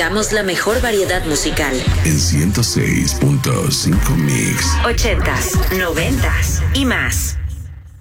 buscamos la mejor variedad musical. En 106.5 Mix. 80s, 90s y más.